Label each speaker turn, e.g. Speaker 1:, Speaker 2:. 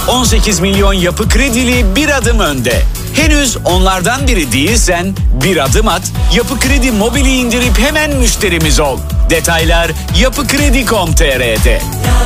Speaker 1: 18 milyon Yapı Kredili bir adım önde. Henüz onlardan biri değilsen bir adım at, Yapı Kredi Mobil'i indirip hemen müşterimiz ol. Detaylar yapıkredi.com.tr'de.